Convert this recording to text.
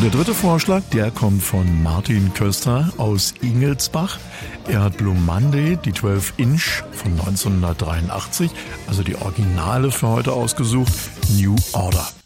Der dritte Vorschlag, der kommt von Martin Köster aus Ingelsbach. Er hat Blue Monday, die 12-Inch von 1983, also die Originale für heute ausgesucht, New Order.